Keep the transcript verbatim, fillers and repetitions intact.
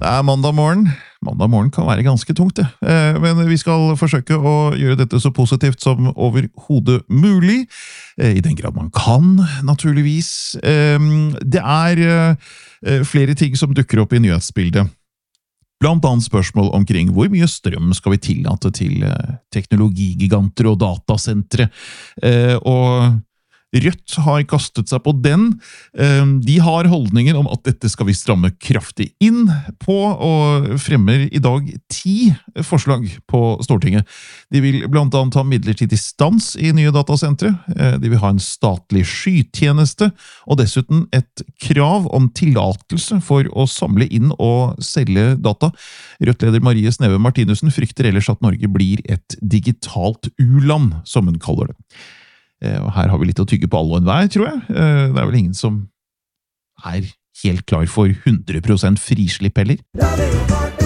Det er mandag morgen. Mandag morgen kan være ganske tungt, det. Men vi skal forsøke å gjøre dette så positivt som overhodet mulig. I den grad man kan, naturligvis. Det er flere ting som dukker opp i nyhetsbildet. Blant annet spørsmål omkring hvor mye strøm skal vi tillate til teknologigiganter og datasentre. Og Rødt har kastet seg på den. De har holdningen om at dette skal vi stramme kraftig inn på, og fremmer i dag ti forslag på Stortinget. De vil blant annet ha midlertidig stans i nye datasentre. De vil ha en statlig skytjeneste, og dessuten et krav om tillatelse for å samle inn og selge data. Rødt-leder Marie Sneve Martinussen frykter ellers at Norge blir et digitalt u-land, som hun kaller det. Og her har vi litt å tygge på alle og enhver, tror jeg. Det er vel ingen som er helt klar for hundre prosent frislipp heller.